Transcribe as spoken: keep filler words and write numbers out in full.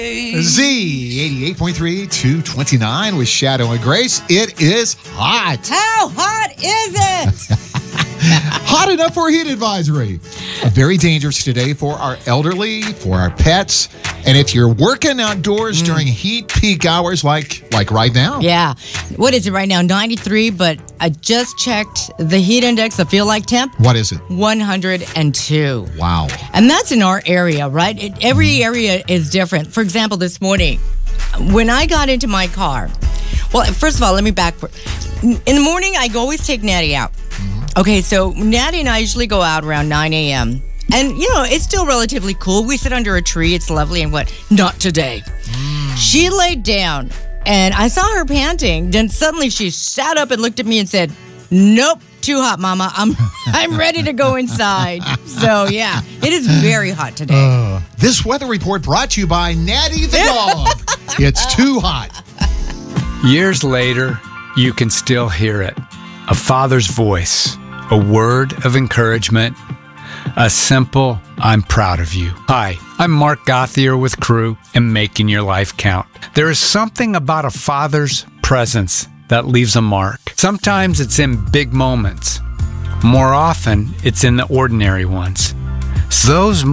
Z eighty-eight point three, two twenty-nine with Shadow and Grace. It is hot. How hot is it? Hot enough for a heat advisory. Very dangerous today for our elderly, for our pets, and if you're working outdoors mm. during heat peak hours like like right now. Yeah. What is it right now? ninety-three, but I just checked the heat index, the feel like temp. What is it? one hundred two. Wow. And that's in our area, right? It, every area is different. For example, this morning, when I got into my car, well, first of all, let me back. In the morning, I always take Natty out. Okay, so Natty and I usually go out around nine a.m. And, you know, it's still relatively cool. We sit under a tree. It's lovely and what? Not today. Mm. She laid down, and I saw her panting. Then suddenly she sat up and looked at me and said, nope, too hot, Mama. I'm I'm ready to go inside. So, yeah, it is very hot today. Uh, this weather report brought to you by Natty the dog. It's too hot. Years later, you can still hear it. A father's voice, a word of encouragement, a simple, I'm proud of you. Hi, I'm Mark Gothier with Crew and Making Your Life Count. There is something about a father's presence that leaves a mark. Sometimes it's in big moments. More often, it's in the ordinary ones. Those